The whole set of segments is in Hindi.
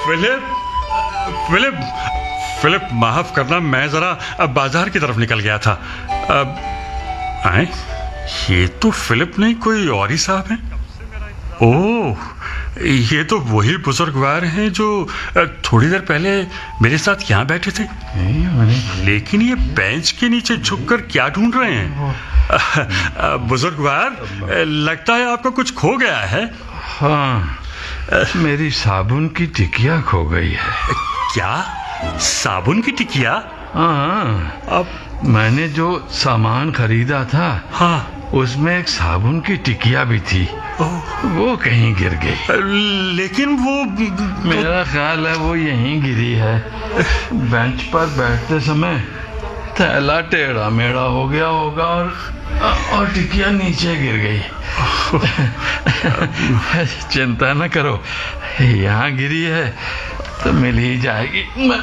फिलिप, फिलिप, फिलिप, माफ करना, मैं जरा बाजार की तरफ निकल गया था। आए, ये तो फिलिप नहीं, कोई और ही साहब हैं। ओह, ये तो वही बुजुर्गवार हैं जो थोड़ी देर पहले मेरे साथ यहाँ बैठे थे। लेकिन ये बेंच के नीचे झुककर क्या ढूंढ रहे हैं? बुजुर्गवार, लगता है आपका कुछ खो गया है। हाँ, मेरी साबुन की टिकिया खो गई है। क्या? साबुन की टिकिया? हाँ, अब मैंने जो सामान खरीदा था, हाँ, उसमें एक साबुन की टिकिया भी थी। वो कहीं गिर गई। लेकिन वो मेरा ख्याल है वो यहीं गिरी है। बेंच पर बैठते समय थैला टेढ़ा मेढ़ा हो गया होगा और टिकिया नीचे गिर गई। चिंता न करो, यहाँ गिरी है तो मिल ही जाएगी।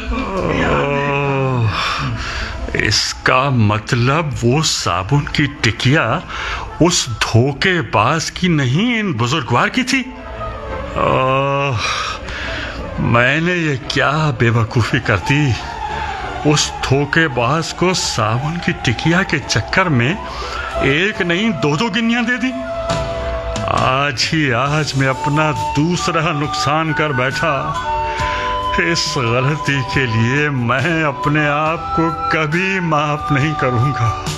इसका मतलब वो साबुन की टिकिया उस धोखेबाज की नहीं, इन बुजुर्गवार की थी। मैंने ये क्या बेवकूफ़ी कर दी। उस धोखेबाज को साबुन की टिकिया के चक्कर में एक नहीं दो गिन्नियां दे दी। आज ही आज मैं अपना दूसरा नुकसान कर बैठा। इस गलती के लिए मैं अपने आप को कभी माफ नहीं करूंगा।